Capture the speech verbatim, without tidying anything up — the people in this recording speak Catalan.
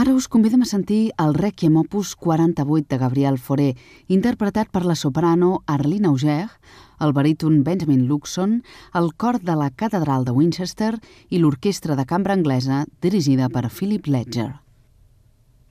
Ara us convidem a sentir el Requiem opus quaranta-vuit de Gabriel Fauré, interpretat per la soprano Arline Auger, el baríton Benjamin Luxon, el cor de la Catedral de Winchester i l'orquestra de cambra anglesa dirigida per Philip Ledger.